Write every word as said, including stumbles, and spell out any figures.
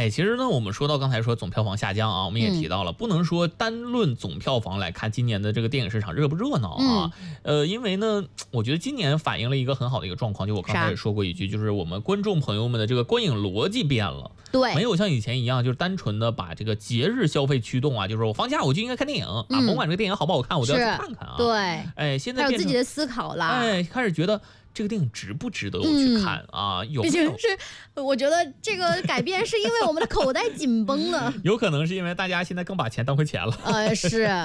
哎，其实呢，我们说到刚才说总票房下降啊，我们也提到了， 嗯、 不能说单论总票房来看今年的这个电影市场热不热闹啊。嗯、呃，因为呢，我觉得今年反映了一个很好的一个状况，就我刚才也说过一句，就是我们观众朋友们的这个观影逻辑变了， 对， 没有像以前一样，就是单纯的把这个节日消费驱动啊，就是我放假我就应该看电影、嗯、啊，甭管这个电影好不好看，我都要去看看啊。 对， 哎，现在还有自己的思考啦， 哎，开始觉得。这个电影值不值得我去看、嗯、啊？有没有？ 是，我觉得这个改变是因为我们的口袋紧绷了， 有可能是因为大家现在更把钱当回钱了。 呃，是。